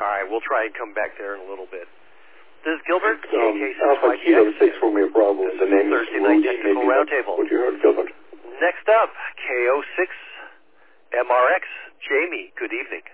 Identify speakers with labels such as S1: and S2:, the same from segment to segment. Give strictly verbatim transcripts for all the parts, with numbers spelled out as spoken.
S1: All right, we'll try and come back there in a little bit. This is Gilbert, K
S2: Um,
S1: K six
S2: Alpha
S1: Y G
S2: Kilo
S1: X.
S2: six for me, Bravo.
S1: This
S2: The
S1: is
S2: name is
S1: Thursday Night
S2: Rudy.
S1: Technical
S2: Maybe
S1: Roundtable.
S2: what you heard, Gilbert.
S1: Next up, K O six M R X. Jamie, good evening.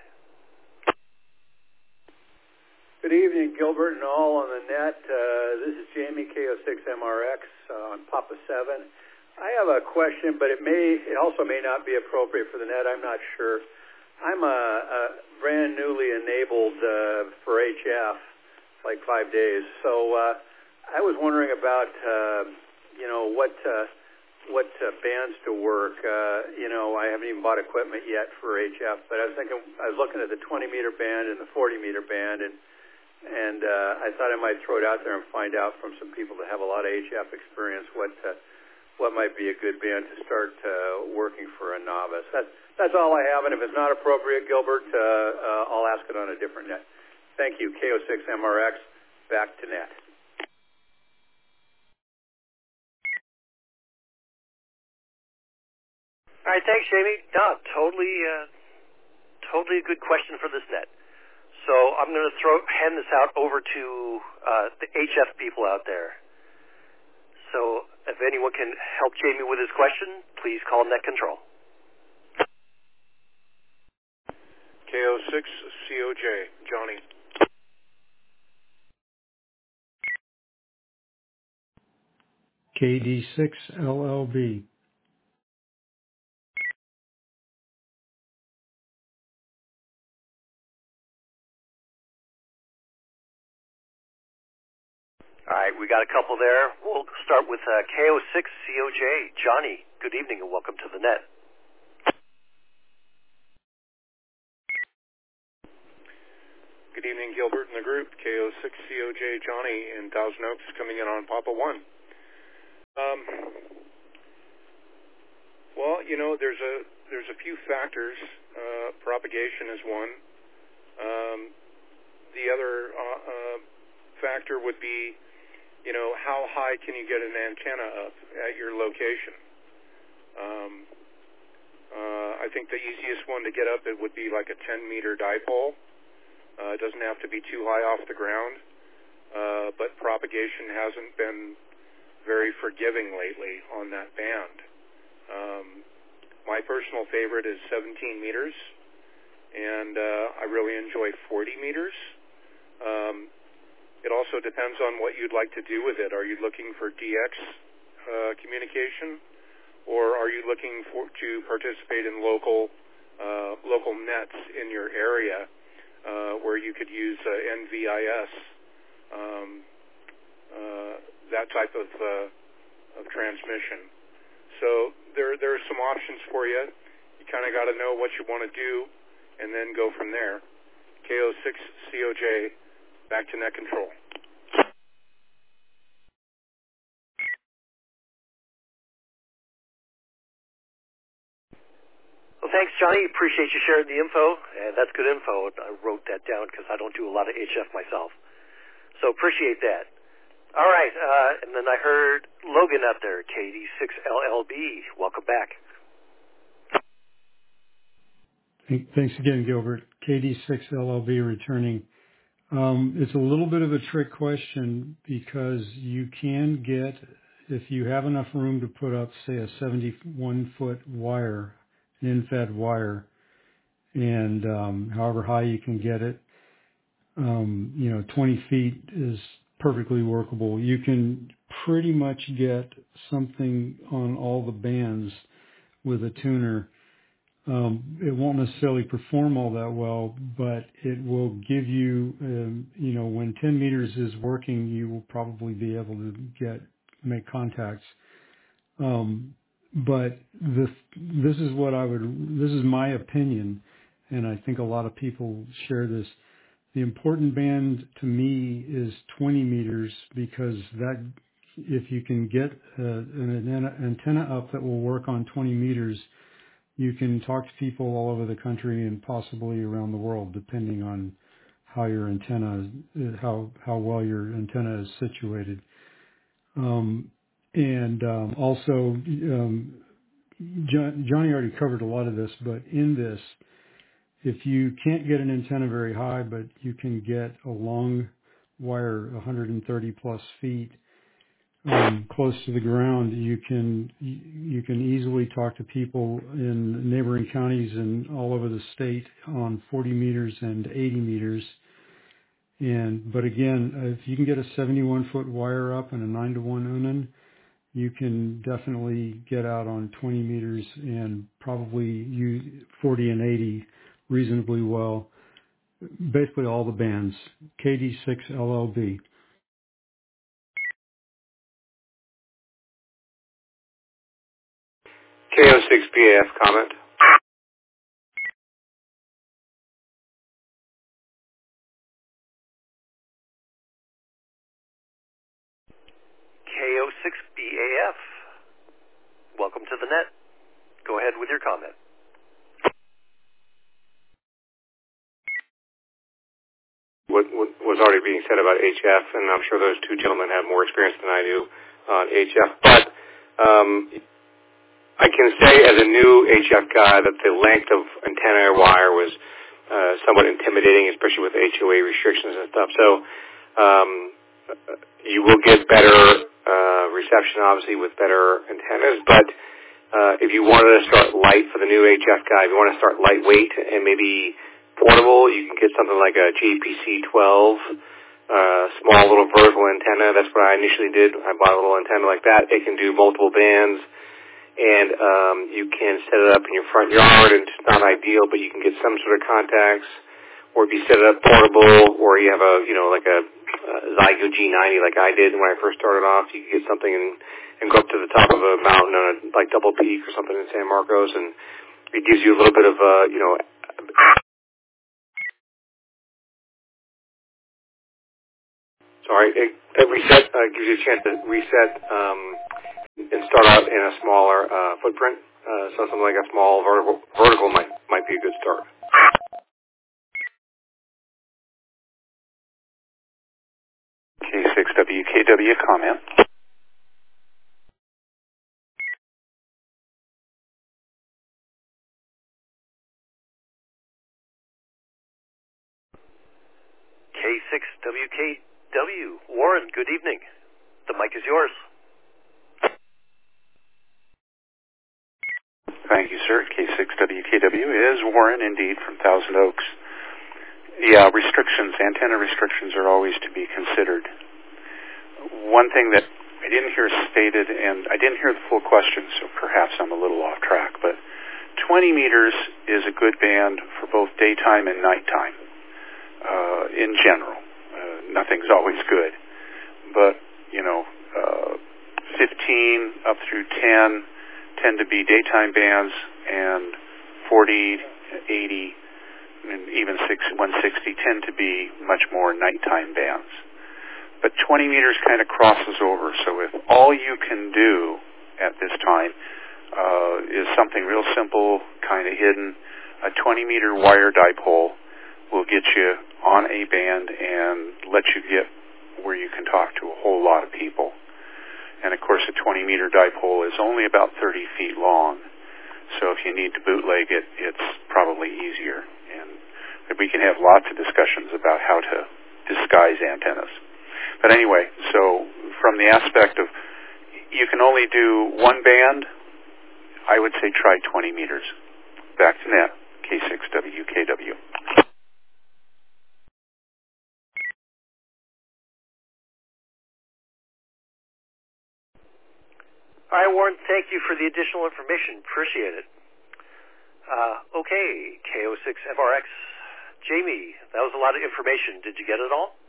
S3: Good evening, Gilbert and all on the net. Uh, this is Jamie, K O six M R X uh, on Papa seven. I have a question, but it may, it also may not be appropriate for the net. I'm not sure. I'm a, a brand newly enabled uh, for H F, like five days. So uh, I was wondering about, uh, you know, what uh, what uh, bands to work. Uh, you know, I haven't even bought equipment yet for H F, but I was thinking, I was looking at the twenty meter band and the forty meter band, and and uh, I thought I might throw it out there and find out from some people that have a lot of H F experience what uh, what might be a good band to start uh, working for a novice. That's that's all I have, and if it's not appropriate, Gilbert, uh, uh, I'll ask it on a different net. Thank you, K O six M R X, back to net.
S1: All right, thanks, Jamie. No, totally, uh, totally a good question for this net. So I'm going to throw hand this out over to uh, the H F people out there. So if anyone can help Jamie with his question, please call Net Control.
S4: K O six C O J, Johnny.
S5: K D six L L B.
S1: All right, we got a couple there. We'll start with uh, K O six C O J. Johnny, good evening and welcome to the net.
S4: Good evening, Gilbert and the group. K O six C O J, Johnny in Thousand Oaks, coming in on Papa one. Um, well, you know, there's a there's a few factors. Uh, propagation is one. Um, the other uh, uh, factor would be, you know, how high can you get an antenna up at your location? Um, uh, I think the easiest one to get up, it would be like a ten meter dipole. Uh, it doesn't have to be too high off the ground, uh, but propagation hasn't been very forgiving lately on that band. Um, my personal favorite is seventeen meters, and uh, I really enjoy forty meters. Um, It also depends on what you'd like to do with it. Are you looking for D X uh, communication, or are you looking for to participate in local uh, local nets in your area uh, where you could use uh, N V I S, um, uh, that type of uh, of transmission? So there there are some options for you. You kind of got to know what you want to do, and then go from there. K O six C O J. Back to Net Control.
S1: Well, thanks, Johnny. Appreciate you sharing the info, and that's good info. I wrote that down because I don't do a lot of H F myself. So appreciate that. All right, uh, and then I heard Logan out there, K D six L L B. Welcome back.
S5: Thanks again, Gilbert. K D six L L B returning. Um, it's a little bit of a trick question because you can get, if you have enough room to put up, say, a seventy-one foot wire, an in-fed wire, and um, however high you can get it, um, you know, twenty feet is perfectly workable. You can pretty much get something on all the bands with a tuner. Um, it won't necessarily perform all that well, but it will give you, um, you know, when ten meters is working, you will probably be able to get, make contacts. Um, but this, this is what I would, this is my opinion, and I think a lot of people share this. The important band to me is twenty meters because that, if you can get uh, an antenna up that will work on twenty meters, you can talk to people all over the country and possibly around the world, depending on how your antenna, how how well your antenna is situated. Um, and um, also, um, John, Johnny already covered a lot of this, but in this, if you can't get an antenna very high, but you can get a long wire, one hundred thirty plus feet, um, close to the ground, you can you can easily talk to people in neighboring counties and all over the state on forty meters and eighty meters. And but again, if you can get a seventy-one foot wire up and a nine to one Unan, you can definitely get out on twenty meters and probably use forty and eighty reasonably well. Basically all the bands. K D six L L B.
S2: K O six B A F comment.
S1: K O six B A F. Welcome to the net. Go ahead with your comment.
S2: What, what was already being said about H F, and I'm sure those two gentlemen have more experience than I do on H F. But um, I can say as a new H F guy that the length of antenna wire was uh, somewhat intimidating, especially with H O A restrictions and stuff. So um, you will get better uh, reception, obviously, with better antennas. But uh, if you wanted to start light for the new H F guy, if you want to start lightweight and maybe portable, you can get something like a J P C twelve, uh, small little vertical antenna. That's what I initially did. I bought a little antenna like that. It can do multiple bands, and um, you can set it up in your front yard, and it's not ideal, but you can get some sort of contacts. Or if you set it up portable, or you have a, you know, like a, a Zygo G ninety like I did when I first started off, you can get something and, and go up to the top of a mountain on a, like Double Peak or something in San Marcos, and it gives you a little bit of, uh, you know, Sorry, it, it reset uh, gives you a chance to reset um, and start out in a smaller uh, footprint. Uh, so something like a small vertical, vertical might might be a good start.
S6: K six W K W comment.
S1: K six W K W. Warren, good evening. The mic is yours.
S6: Thank you, sir. K six W K W is Warren, indeed, from Thousand Oaks. Yeah, restrictions, antenna restrictions are always to be considered. One thing that I didn't hear stated, and I didn't hear the full question, so perhaps I'm a little off track, but twenty meters is a good band for both daytime and nighttime. Uh, in general, uh, nothing's always good, but, you know, uh, fifteen up through ten tend to be daytime bands, and forty, eighty, and even one sixty tend to be much more nighttime bands. But twenty meters kind of crosses over, so if all you can do at this time uh, is something real simple, kind of hidden, a twenty meter wire dipole will get you on a band and let you get where you can talk to a whole lot of people. And of course, a twenty meter dipole is only about thirty feet long, so if you need to bootleg it, it's probably easier. And we can have lots of discussions about how to disguise antennas. But anyway, so from the aspect of you can only do one band, I would say try twenty meters. Back to net, K six W K W.
S1: All right, Warren, thank you for the additional information. Appreciate it. Uh, okay, K O six F R X. Jamie, that was a lot of information. Did you get it all?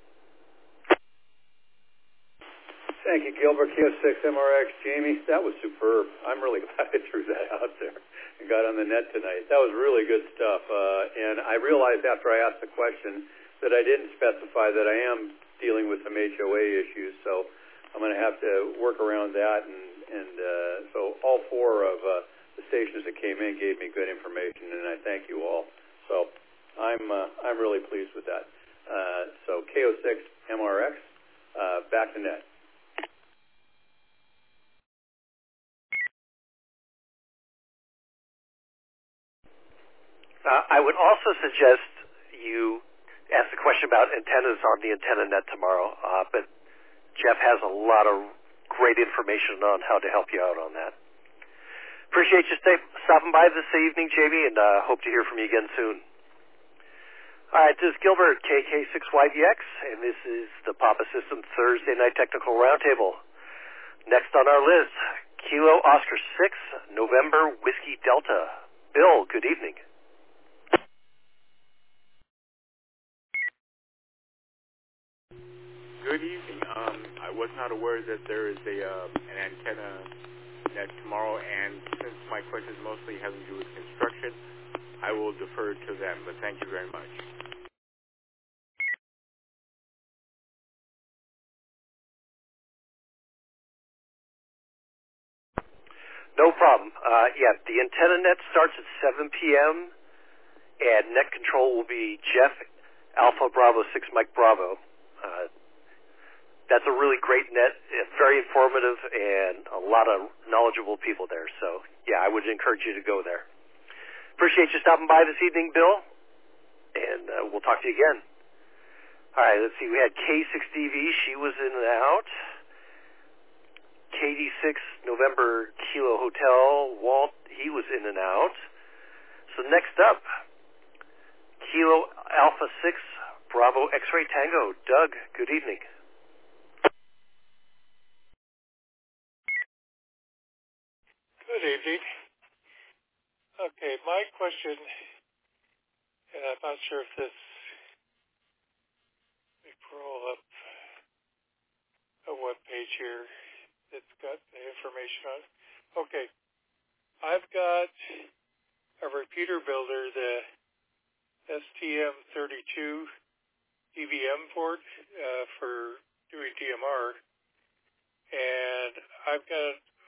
S3: Thank you, Gilbert. K O six M R X. Jamie, that was superb. I'm really glad I threw that out there and got on the net tonight. That was really good stuff. Uh, and I realized after I asked the question that I didn't specify that I am dealing with some H O A issues, so I'm going to have to work around that. And, and uh, so all four of uh, the stations that came in gave me good information, and I thank you all. So I'm uh, I'm really pleased with that. Uh, so K O six M R X, uh, back to net.
S1: Uh, I would also suggest you ask the question about antennas on the antenna net tomorrow, uh, but Jeff has a lot of great information on how to help you out on that. Appreciate you stay, stopping by this evening, Jamie, and uh, hope to hear from you again soon. All right, this is Gilbert, K K six Y V X, and this is the Papa Systems Thursday Night Technical Roundtable. Next on our list, Kilo Oscar six, November Whiskey Delta. Bill, good evening.
S7: Good evening. Um, I was not aware that there is a uh, an antenna net tomorrow, and since my question is mostly having to do with construction, I will defer to them, but thank you very much.
S1: No problem. Uh, yeah, the antenna net starts at seven p.m., and net control will be Jeff, Alpha Bravo six Mike Bravo. Uh, That's a really great net, very informative, and a lot of knowledgeable people there. So, yeah, I would encourage you to go there. Appreciate you stopping by this evening, Bill, and uh, we'll talk to you again. All right, let's see. We had K six D V. She was in and out. K D six November Kilo Hotel. Walt, he was in and out. So next up, Kilo Alpha six Bravo X-Ray Tango. Doug, good evening.
S8: Good evening. Okay, my question, and I'm not sure if this, let me roll up a web page here that's got the information on it. Okay, I've got a repeater builder, the S T M thirty-two E V M port uh, for doing D M R, and I've got